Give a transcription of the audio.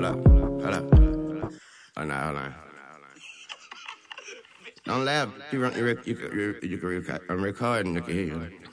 Hold up. Hold on. Don't laugh. I'm recording. You can hear you.